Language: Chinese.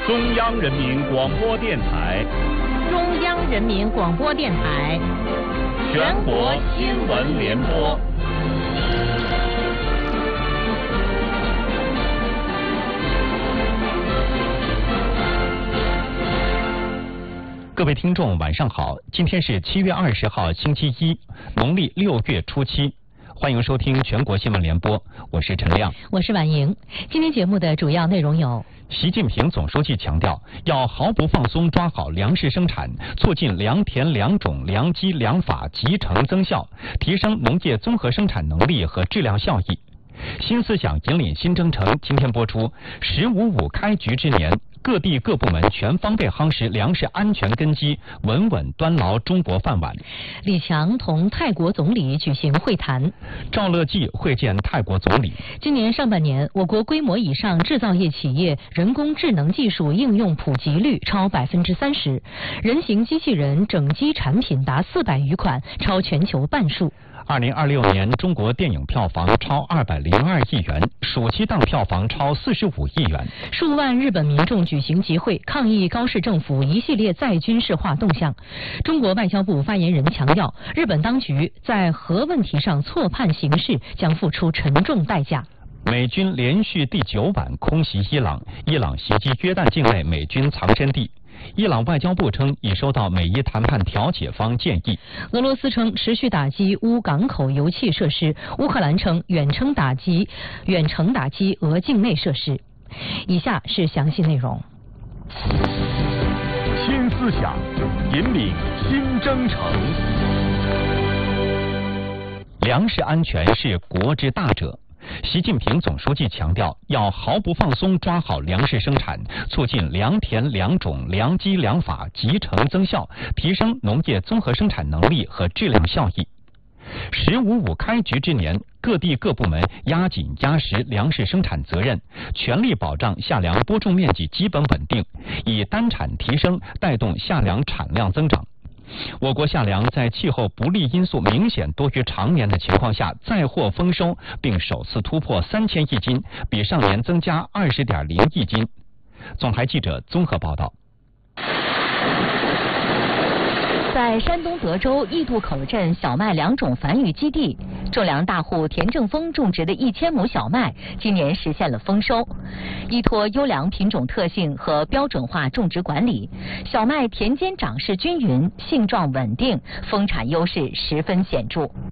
中央人民广播电台， 中央人民广播电台， 全国新闻联播。 各位听众，晚上好！今天是7月20号，星期一，农历6月初7。欢迎收听全国新闻联播，我是陈亮， 我是婉莹。今天节目的主要内容有： 习近平总书记强调，要毫不放松抓好粮食生产，促进良田良种良机良法集成增效，提升农业综合生产能力和质量效益。新思想引领新征程今天播出，15.5开局之年，各地各部门全方位夯实粮食安全根基，稳稳端牢中国饭碗。 李强同泰国总理举行会谈。 赵乐际会见泰国总理。 今年上半年，我国规模以上制造业企业人工智能技术应用普及率超30%，人形机器人整机产品达400余款，超全球半数。 2026年中国电影票房超202亿元，暑期档票房超45亿元。 数万日本民众举行集会，抗议高市政府一系列再军事化动向。中国外交部发言人强调，日本当局在核问题上错判形势，将付出沉重代价。 美军连续第9晚空袭伊朗，伊朗袭击约旦境内美军藏身地。伊朗外交部称已收到美伊谈判调解方建议。 俄罗斯称持续打击乌港口油气设施，乌克兰称远程打击俄境内设施。以下是详细内容。 新思想引领新征程。 粮食安全是国之大者。习近平总书记强调，要毫不放松抓好粮食生产，促进良田良种良机良法集成增效，提升农业综合生产能力和质量效益。15.5开局之年，各地各部门压紧压实粮食生产责任，全力保障夏粮播种面积基本稳定，以单产提升带动夏粮产量增长。我国夏粮在气候不利因素明显多于常年的情况下再获丰收，并首次突破3000亿斤，比上年增加20.0亿斤。总台记者综合报道。 在山东德州义渡口镇小麦良种繁育基地，种粮大户田正峰种植的1000亩小麦今年实现了丰收。依托优良品种特性和标准化种植管理，小麦田间长势均匀，性状稳定，丰产优势十分显著。